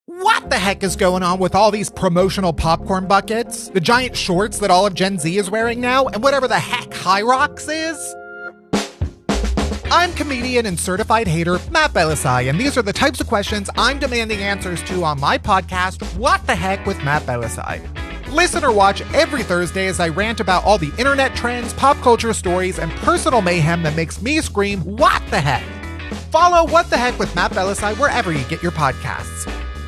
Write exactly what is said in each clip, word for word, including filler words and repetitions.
What the heck is going on with all these promotional popcorn buckets, the giant shorts that all of Gen Z is wearing now, and whatever the heck High Rocks is? I'm comedian and certified hater Matt Belisai, and these are the types of questions I'm demanding answers to on my podcast, What the Heck with Matt Belisai. Listen or watch every Thursday as I rant about all the internet trends, pop culture stories, and personal mayhem that makes me scream, what the heck? Follow What the Heck with Matt Belisai wherever you get your podcasts.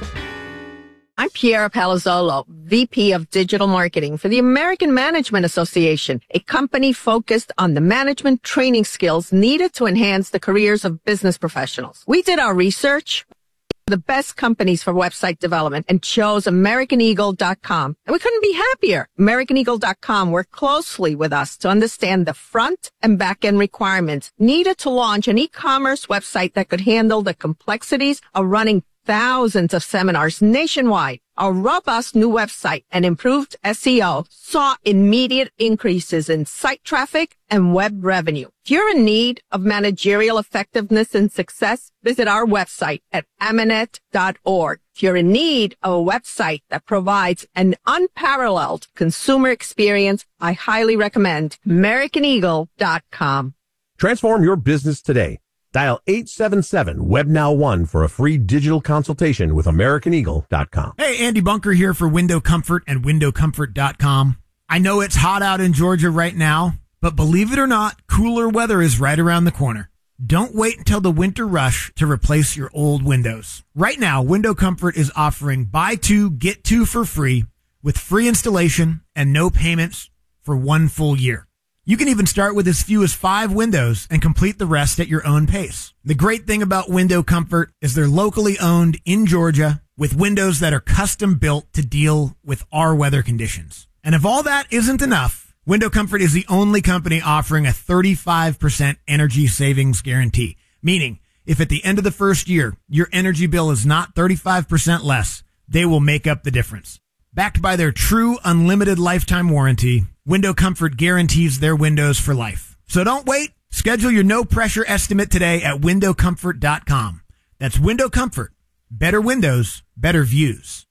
I'm Piera Palazzolo, V P of Digital Marketing for the American Management Association, a company focused on the management training skills needed to enhance the careers of business professionals. We did our research, the best companies for website development, and chose American Eagle dot com. And we couldn't be happier. American Eagle dot com worked closely with us to understand the front and back end requirements needed to launch an e-commerce website that could handle the complexities of running thousands of seminars nationwide. Our robust new website and improved S E O saw immediate increases in site traffic and web revenue. If you're in need of managerial effectiveness and success, visit our website at amanet dot org. If you're in need of a website that provides an unparalleled consumer experience, I highly recommend American Eagle dot com. Transform your business today. Dial eight seven seven web now one for a free digital consultation with American Eagle dot com. Hey, Andy Bunker here for Window Comfort and window comfort dot com. I know it's hot out in Georgia right now, but believe it or not, cooler weather is right around the corner. Don't wait until the winter rush to replace your old windows. Right now, Window Comfort is offering buy two, get two for free with free installation and no payments for one full year. You can even start with as few as five windows and complete the rest at your own pace. The great thing about Window Comfort is they're locally owned in Georgia with windows that are custom built to deal with our weather conditions. And if all that isn't enough, Window Comfort is the only company offering a thirty-five percent energy savings guarantee, meaning if at the end of the first year your energy bill is not thirty-five percent less, they will make up the difference. Backed by their true unlimited lifetime warranty, Window Comfort guarantees their windows for life. So don't wait. Schedule your no-pressure estimate today at window comfort dot com. That's Window Comfort. Better windows, better views.